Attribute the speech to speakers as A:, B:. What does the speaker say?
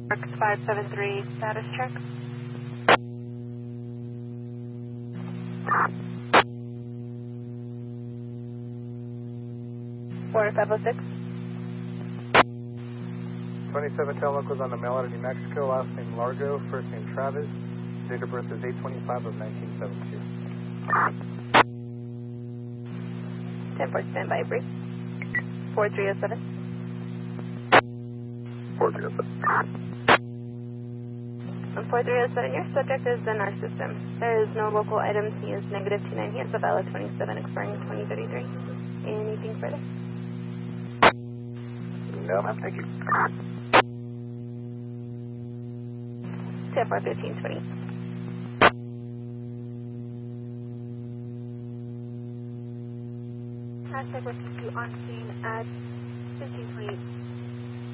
A: 573 status check. 4506.
B: 27 tail locals on the mail out of New Mexico, last name Largo, first name Travis, date of birth is 8/25 of 1972.
A: 10-4 standby brief. 4307. 4307, your subject is in our system. There is no local items. He is -29. He has a valid 27 expiring 2033. Anything further?
B: No, ma'am, thank you.
A: 10-4 1520.
C: Hashtag working to on scene at 1528.